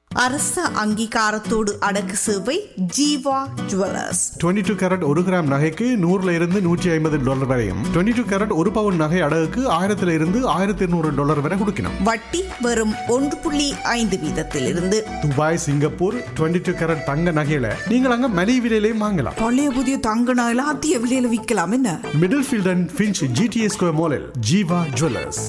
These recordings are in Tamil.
அரச அங்கீகாரத்தோடு அடக்கு சேவை ஜீவா ஜுவல்லர்ஸ். 22 கேரட் 1 கிராம் நகைக்கு $100 to $150 வரையும், 22 கேரட் 1 பவுன் நகை அடகுக்கு $1000 to $1200 வரை கொடுக்கணும். வட்டி வெறும் 1.5% துபாய், சிங்கப்பூர் 22 கேரட் தங்க நகையில நீங்கள் அங்க மலிவு விலையிலையும் வாங்கலாம். பழைய புதிய தங்க நகையில அதிக விலையில விற்கலாம். என்ன middle field and Finch GTA square மாலில் Jeeva jewellers.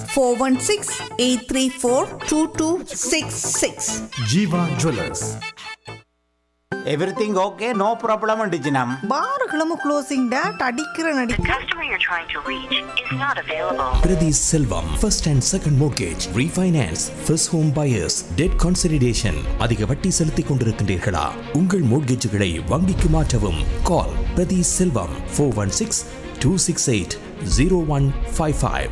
416-834-2266. Jeeva jewellers. Everything okay? No problem அண்டிச்சினம். பாருகளும் closing date அடிக்கிற நடி. The customer you're trying to reach is not available. Priti Selvam, first and second mortgage, refinance, first home buyers, debt consolidation. அதிக வட்டி செலுத்திக் கொண்டிருக்கின்றீர்களா? உங்கள் மோட்கேஜுகளை வங்கிக்கு மாற்றவும். கால் பிரதி செல்வம் 416-268-0155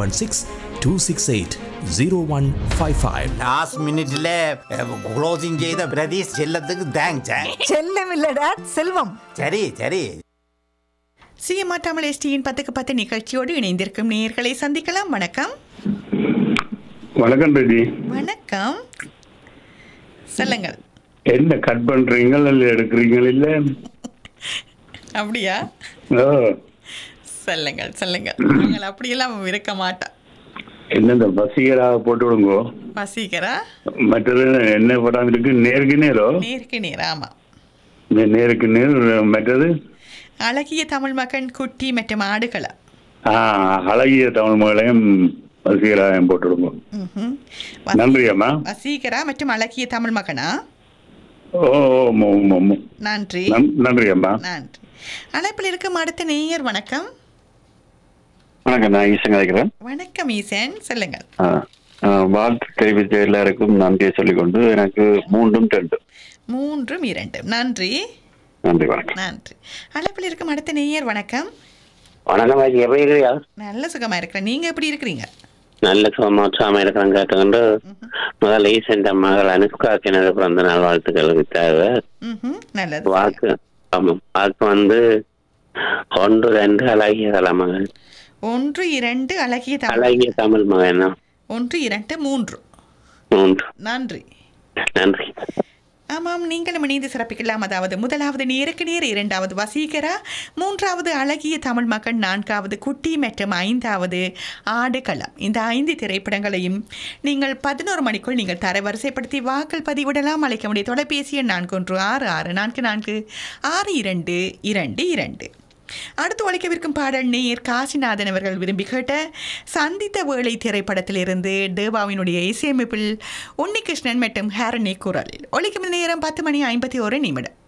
416-268-0155. லாஸ்ட் மினிட்ல க்ளோசிங் செய்த பிரதீஷ் செல்லத்துக்கு தேங்க்ஸ். செல்லம் இல்ல டேட் செல்வம். சரி சரி. சிஎம்ஆ தமிழ் எஸ்டியின் 10க்கு 10 நிகழ்ச்சியோடு இணைந்திருக்கும் நேயர்களை சந்திக்கலாம். வணக்கம். வணக்கம் பிரதி. வணக்கம், சொல்லுங்கள். என்ன கட் பண்றீங்க இல்ல எடுக்கிறீங்க இல்ல? அப்படியா? சொல்லுங்கள் சொல்லுங்கள். நீங்கள் அப்படியெல்லாம் இருக்க மாட்டோம். என்ன இந்த வசீகரா போட்டு விடுங்க. வசீகரா மற்றது என்ன படம் இருக்கு? நேருக்கு நேரோ? நேருக்கு நேர். ஆமா, நேருக்கு நேர். மற்றது அழகிய தமிழ் மகன், குட்டி மற்றும் ஆடுகளா. அழகிய தமிழ் மகளையும் வசீகராயம் போட்டு விடுங்க. நன்றி அம்மா. வசீகரா மற்றும் அழகிய தமிழ் மகனா? நன்றி நன்றி அம்மா. நன்றி. அழைப்பில் இருக்கும் அடுத்த நேயர். வணக்கம். வணக்கம், நான் ஈசன் கிடைக்கிறேன். வணக்கம் ஈசன், சொல்லுங்கள். வாழ்த்து தெரிவித்த எல்லாருக்கும் நன்றியை சொல்லிக்கொண்டு எனக்கு 3-2. 3-2. நன்றி நன்றி. வணக்கம். நன்றி. அழைப்பில் இருக்கும் அடுத்த நேயர். வணக்கம். வணக்கம், எப்படி இருக்கிறியா? நல்ல சுகமா இருக்கிறேன். நீங்க எப்படி இருக்கிறீங்க? நல்ல சுகமா இருக்கிறேன். கேட்டுக்கொண்டு முதல்ல ஈசன் மகள் அனுஷ்காக்கு எனது பிறந்த நாள் வாழ்த்துக்கள் தேவை. நல்லது. வாக்கு ஆமாம், வாக்கு வந்து 1-2 அழகிய தலைமகன். 1-2 அழகிய தமிழ் மகன். 1-2-3. நன்றி நன்றி. ஆமாம், நீங்களும் இணைந்து சிறப்பிக்கலாம். அதாவது முதலாவது நேருக்கு நேர், இரண்டாவது வசீகரா, மூன்றாவது அழகிய தமிழ் மகன், நான்காவது குட்டி மற்றும் ஐந்தாவது ஆடுகளம். இந்த 5 திரைப்படங்களையும் நீங்கள் 11 மணிக்குள் நீங்கள் தரவரிசைப்படுத்தி வாக்கள் பதிவிடலாம். அழைக்க முடிய தொலைபேசி எண் 4166444222. அடுத்து ஒழிக்கவிருக்கும் பாடல் நேயர் காசிநாதன் அவர்கள் விரும்பி கேட்ட சந்தித்த வேளை திரைப்படத்திலிருந்து தேவாவினுடைய இசையமைப்பில் உன்னிகிருஷ்ணன் மற்றும் ஹாரணி குரலில் ஒழிக்கும் நேரம் 10:51.